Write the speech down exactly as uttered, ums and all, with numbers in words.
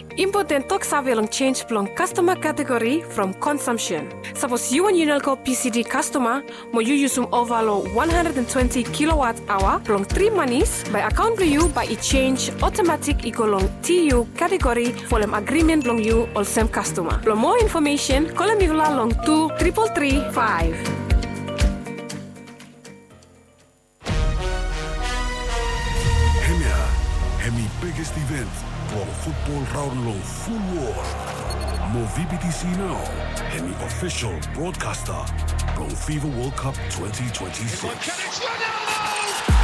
Important talk savelong change plong customer category from consumption. Suppose you and Unelco P C D customer, mo you use um overlo one hundred twenty kilowatt hour plong three monies by account you by it change automatic ikolong T U category for them agreement long you all same customer. For more information, call me long two triple three five. Hemia, Hemi biggest event, long football round long full war. Mo V B T C now, Hemi official broadcaster, long FIFA World Cup twenty twenty-six.